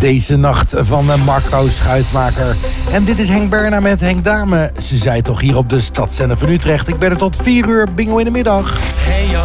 Deze nacht van Marco Schuitmaker. En dit is Henk Berna met Henk Dame. Ze zei toch hier op de Stadszender van Utrecht. Ik ben er tot 4 uur, bingo in de middag. Hey,